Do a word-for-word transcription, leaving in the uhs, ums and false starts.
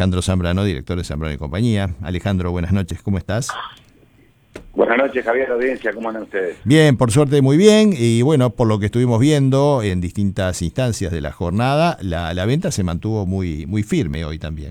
Alejandro Zambrano, director de Zambrano y Compañía. Alejandro, buenas noches, ¿cómo estás? Buenas noches, Javier, audiencia, ¿cómo andan ustedes? Bien, por suerte muy bien, y bueno, por lo que estuvimos viendo en distintas instancias de la jornada, la, la venta se mantuvo muy, muy firme hoy también.